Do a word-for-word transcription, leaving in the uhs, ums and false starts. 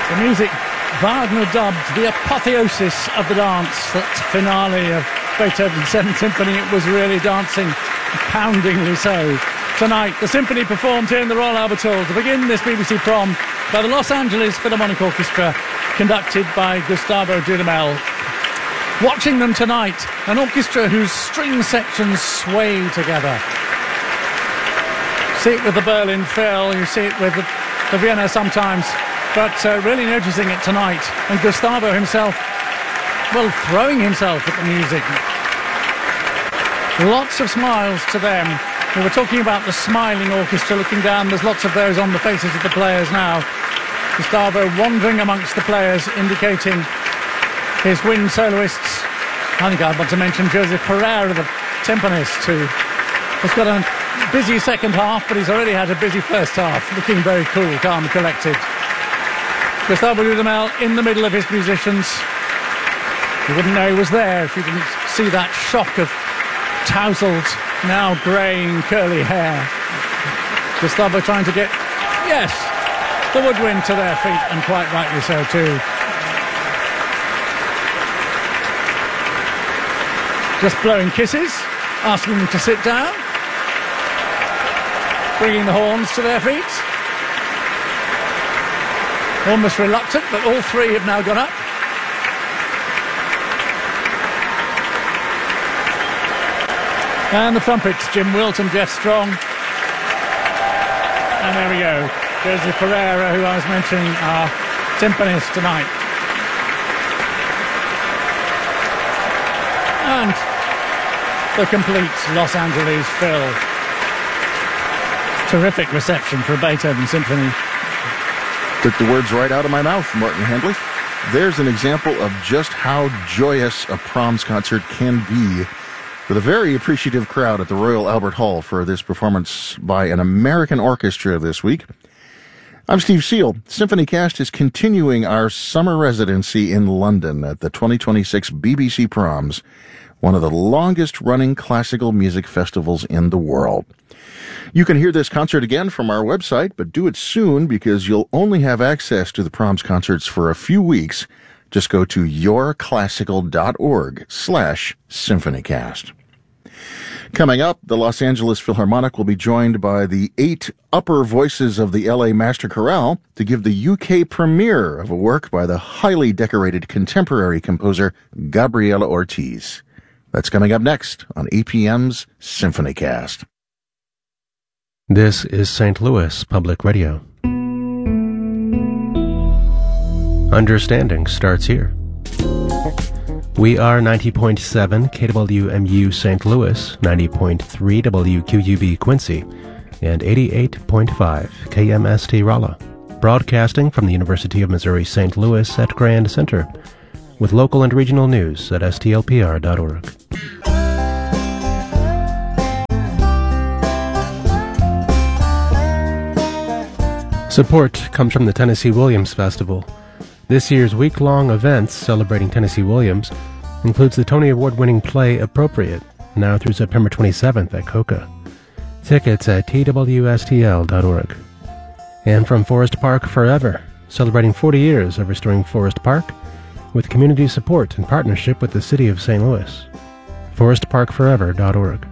The music Wagner dubbed the apotheosis of the dance, that finale of Beethoven's Seventh Symphony. It was really dancing, poundingly so. Tonight, the symphony performed here in the Royal Albert Hall to begin this B B C prom by the Los Angeles Philharmonic Orchestra, conducted by Gustavo Dudamel. Watching them tonight, an orchestra whose string sections sway together. See it with the Berlin Phil, you see it with the, the Vienna sometimes, but uh, really noticing it tonight. And Gustavo himself, well, throwing himself at the music. Lots of smiles to them. We were talking about the smiling orchestra looking down. There's lots of those on the faces of the players now. Gustavo wandering amongst the players, indicating his wind soloists. I think I'd want to mention Joseph Pereira, the timpanist, who has got a busy second half, but he's already had a busy first half, looking very cool, calm, collected. Gustavo Dudamel in the middle of his musicians. You wouldn't know he was there if you didn't see that shock of tousled, now greying, curly hair. Gustavo trying to get, yes, the woodwind to their feet, and quite rightly so too. Just blowing kisses, asking them to sit down, bringing the horns to their feet. Almost reluctant, but all three have now got up. And the trumpets, Jim Wilt and Jeff Strong. And there we go. Joseph Pereira, who I was mentioning, our timpanist tonight. And the complete Los Angeles Phil. Terrific reception for a Beethoven symphony. Took the words right out of my mouth, Martin Handley. There's an example of just how joyous a proms concert can be, with a very appreciative crowd at the Royal Albert Hall for this performance by an American orchestra this week. I'm Steve Seal. SymphonyCast is continuing our summer residency in London at the twenty twenty-six B B C Proms, one of the longest-running classical music festivals in the world. You can hear this concert again from our website, but do it soon because you'll only have access to the Proms concerts for a few weeks. Just go to yourclassical.org slash symphonycast. Coming up, the Los Angeles Philharmonic will be joined by the eight upper voices of the L A Master Chorale to give the U K premiere of a work by the highly decorated contemporary composer Gabriela Ortiz. That's coming up next on A P M's SymphonyCast. This is Saint Louis Public Radio. Understanding starts here. We are ninety point seven K W M U Saint Louis, ninety point three W Q U B Quincy, and eighty-eight point five K M S T Rolla, broadcasting from the University of Missouri Saint Louis at Grand Center, with local and regional news at S T L P R dot org. Support comes from the Tennessee Williams Festival. This year's week-long events celebrating Tennessee Williams includes the Tony Award-winning play Appropriate, now through September twenty-seventh at Coca. Tickets at T W S T L dot org. And from Forest Park Forever, celebrating forty years of restoring Forest Park with community support in partnership with the City of Saint Louis. forest park forever dot org.